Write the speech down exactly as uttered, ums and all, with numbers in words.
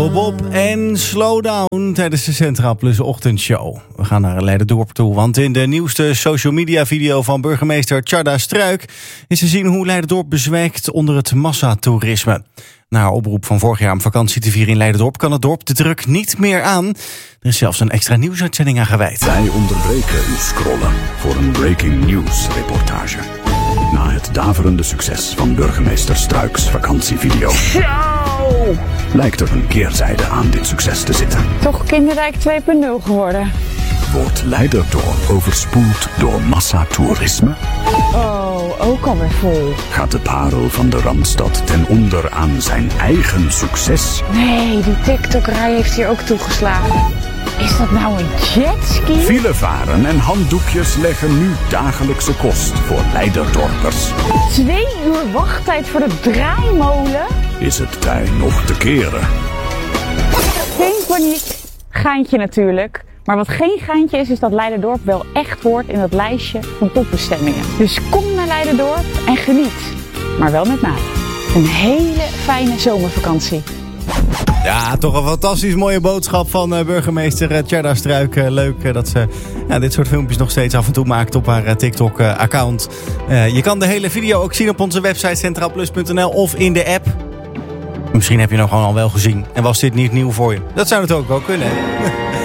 Bob en Slowdown tijdens de Centraal Plus ochtendshow. We gaan naar Leiderdorp toe, want in de nieuwste social media video van burgemeester Tjarda Struik is te zien hoe Leiderdorp bezwijkt onder het massatoerisme. Na haar oproep van vorig jaar om vakantie te vieren in Leiderdorp kan het dorp de druk niet meer aan. Er is zelfs een extra nieuwsuitzending aan gewijd. Wij onderbreken uw scrollen voor een breaking news reportage. Na het daverende succes van burgemeester Struiks vakantievideo lijkt er een keerzijde aan dit succes te zitten. Toch Kinderrijk twee punt nul geworden. Wordt Leiderdorp overspoeld door massatoerisme? Oh, ook alweer vol. Gaat de parel van de Randstad ten onder aan zijn eigen succes? Nee, die TikTok-rij heeft hier ook toegeslagen. Is dat nou een jetski? Filevaren en handdoekjes leggen nu dagelijkse kost voor Leiderdorpers. Twee uur wachttijd voor de draaimolen? Is het tij nog te keren? Geen paniek. Geintje natuurlijk. Maar wat geen geintje is, is dat Leiderdorp wel echt hoort in dat lijstje van topbestemmingen. Dus kom naar Leiderdorp en geniet. Maar wel met mate. Een hele fijne zomervakantie. Ja, toch een fantastisch mooie boodschap van uh, burgemeester uh, Tjarda Struik. Uh, leuk uh, dat ze uh, dit soort filmpjes nog steeds af en toe maakt op haar uh, TikTok-account. Uh, je kan de hele video ook zien op onze website centraalplus punt n l of in de app. Misschien heb je hem gewoon al wel gezien en was dit niet nieuw voor je. Dat zou het ook wel kunnen.